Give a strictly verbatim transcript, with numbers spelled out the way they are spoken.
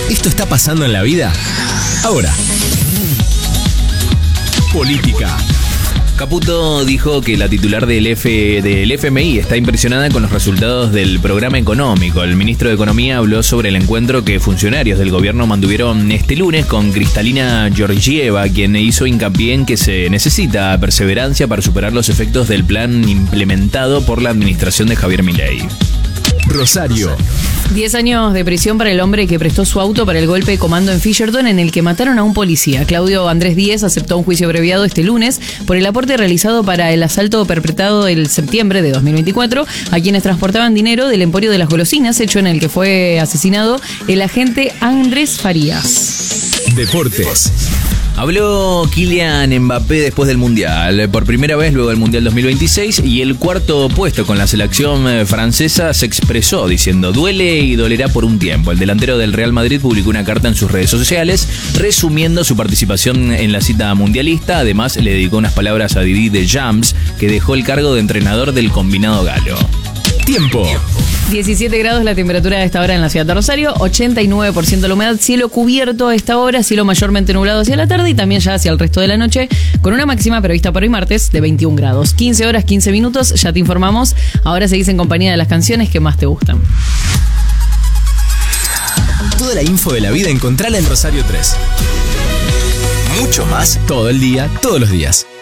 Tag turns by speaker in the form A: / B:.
A: ¿Esto está pasando en la vida? Ahora. Política. Caputo dijo que la titular del, F, del F M I está impresionada con los resultados del programa económico. El ministro de Economía habló sobre el encuentro que funcionarios del gobierno mantuvieron este lunes con Cristalina Georgieva, quien hizo hincapié en que se necesita perseverancia para superar los efectos del plan implementado por la administración de Javier Milei. Rosario.
B: Diez años de prisión para el hombre que prestó su auto para el golpe de comando en Fisherton en el que mataron a un policía. Claudio Andrés Díez aceptó un juicio abreviado este lunes por el aporte realizado para el asalto perpetrado el septiembre de dos mil veinticuatro a quienes transportaban dinero del Emporio de las Golosinas, hecho en el que fue asesinado el agente Andrés Farías.
A: Deportes. Habló Kylian Mbappé después del Mundial, por primera vez luego del Mundial dos mil veintiséis, y el cuarto puesto con la selección francesa se expresó diciendo: duele y dolerá por un tiempo. El delantero del Real Madrid publicó una carta en sus redes sociales resumiendo su participación en la cita mundialista. Además, le dedicó unas palabras a Didier Deschamps, que dejó el cargo de entrenador del combinado galo. Tiempo.
B: diecisiete grados la temperatura a esta hora en la ciudad de Rosario, ochenta y nueve por ciento la humedad, cielo cubierto a esta hora, cielo mayormente nublado hacia la tarde y también ya hacia el resto de la noche, con una máxima prevista para hoy martes de veintiún grados. quince horas, quince minutos, ya te informamos. Ahora seguís en compañía de las canciones que más te gustan.
A: Toda la info de la vida encontrala en Rosario tres. Mucho más todo el día, todos los días.